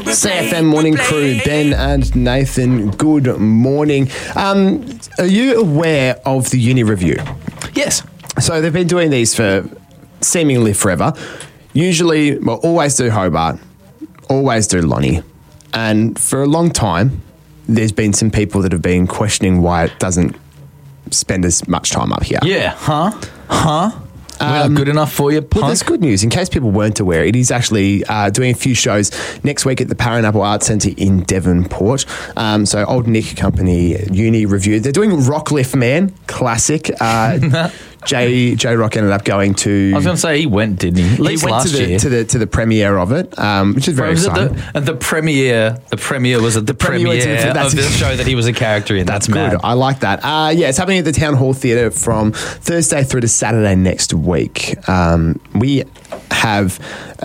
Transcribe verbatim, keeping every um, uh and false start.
C F M Morning Crew, Ben and Nathan, good morning. Um, are you aware of the Uni Review? Yes. So they've been doing these for seemingly forever. Usually, well, always do Hobart, always do Lonnie. And for a long time, there's been some people that have been questioning why it doesn't spend as much time up here. Yeah. Huh? Huh? We're Um, not good enough for you, Well, punk? there's good news. In case people weren't aware, it is actually uh, doing a few shows next week at the Paranapple Arts Centre in Devonport. Um, so Old Nick Company Uni Review. They're doing Rocklift Man, classic. Uh, J J Rock ended up going to. I was going to say he went, didn't he? At He least went last to the, year. to the to the premiere of it, um, which is very was it exciting. the, and the premiere, the premiere was at the, premiere premiere, went to the- that's- of the show that he was a character in. That's, That's, good. mad. I like that. Uh, yeah, it's happening at the Town Hall Theatre from Thursday through to Saturday next week. Um, we have